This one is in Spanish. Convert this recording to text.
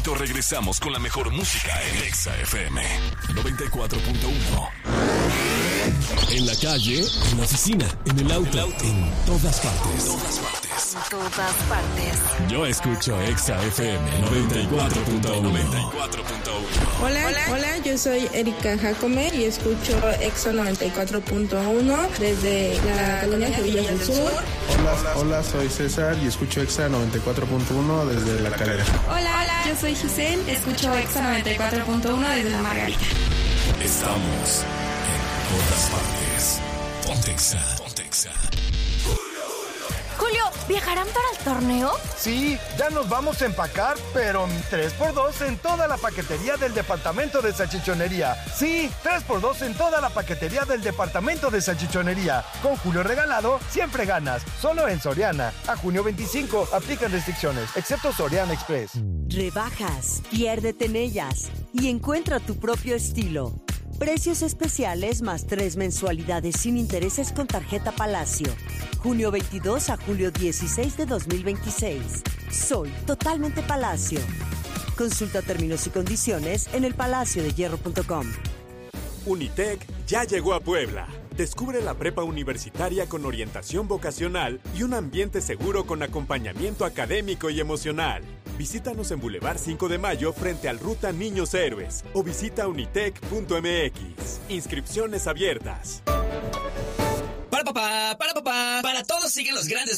momento regresamos con la mejor música en Exa FM 94.1. En la calle, en la oficina, en el auto, en todas partes. En todas partes. Yo escucho Exa FM 94.1. Hola, yo soy Erika Jacome y escucho Exa 94.1 desde la colonia Villas del Sur. Hola, soy César y escucho Exa 94.1 desde La Calera. Hola, yo soy Giselle, escucho Exa 94.1 desde La Margarita. Estamos en todas partes. Ponte Exa. Julio, ¿viajarán para el torneo? Sí, ya nos vamos a empacar, pero 3x2 en toda la paquetería del departamento de salchichonería. Sí, 3x2 en toda la paquetería del departamento de salchichonería. Con Julio regalado, siempre ganas. Solo en Soriana. A junio 25, aplican restricciones, excepto Soriana Express. Rebajas, piérdete en ellas y encuentra tu propio estilo. Precios especiales más 3 mensualidades sin intereses con tarjeta Palacio. Junio 22 a julio 16 de 2026. Soy totalmente Palacio. Consulta términos y condiciones en elpalaciodehierro.com. Unitec ya llegó a Puebla. Descubre la prepa universitaria con orientación vocacional y un ambiente seguro con acompañamiento académico y emocional. Visítanos en Boulevard 5 de Mayo frente al Ruta Niños Héroes o visita unitec.mx. Inscripciones abiertas. Para todos siguen los grandes